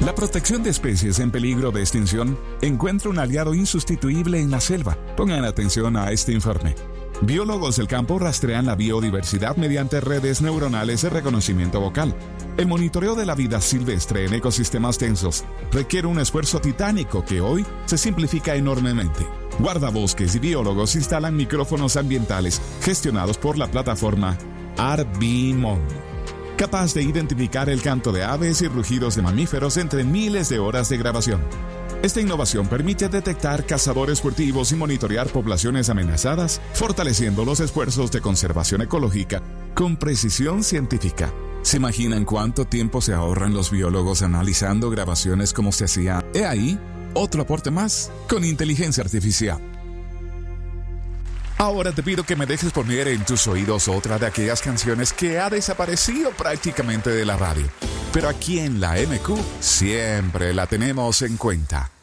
La protección de especies en peligro de extinción encuentra un aliado insustituible en la selva. Pongan atención a este informe. Biólogos del campo rastrean la biodiversidad mediante redes neuronales de reconocimiento vocal. El monitoreo de la vida silvestre en ecosistemas densos requiere un esfuerzo titánico que hoy se simplifica enormemente. Guardabosques y biólogos instalan micrófonos ambientales gestionados por la plataforma Arbimon, capaz de identificar el canto de aves y rugidos de mamíferos entre miles de horas de grabación. Esta innovación permite detectar cazadores furtivos y monitorear poblaciones amenazadas, fortaleciendo los esfuerzos de conservación ecológica con precisión científica. ¿Se imaginan cuánto tiempo se ahorran los biólogos analizando grabaciones como se hacía? He ahí otro aporte más con inteligencia artificial. Ahora te pido que me dejes poner en tus oídos otra de aquellas canciones que ha desaparecido prácticamente de la radio. Pero aquí en la MQ siempre la tenemos en cuenta.